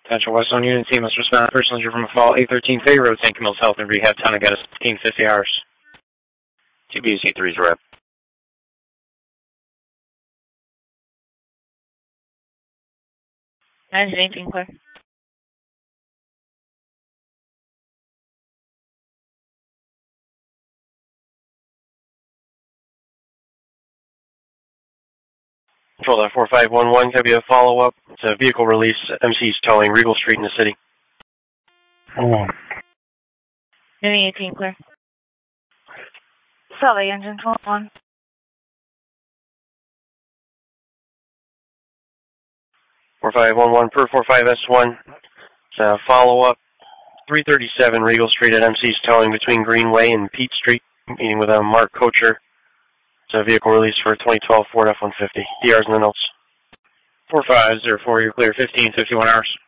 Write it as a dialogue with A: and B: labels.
A: Central West Zone Unit team must respond to personal injury from a fall 813 Fay Road, St. Camille's Health and Rehab, Town of Geddes, 1550 hours.
B: TBC 3's rep.
C: 918 clear.
A: Control that 4511, could be a follow-up. It's a vehicle release, MC's towing Regal Street in the city.
C: 918 clear. Sully, engine 1.
A: 4511 per 45S1. It's a follow-up. 337 Regal Street at MC's towing between Greenway and Pete Street, meeting with Mark Kocher. It's a vehicle release for a 2012 Ford F-150. DR's in the notes. 4504, you're clear, 1551 hours.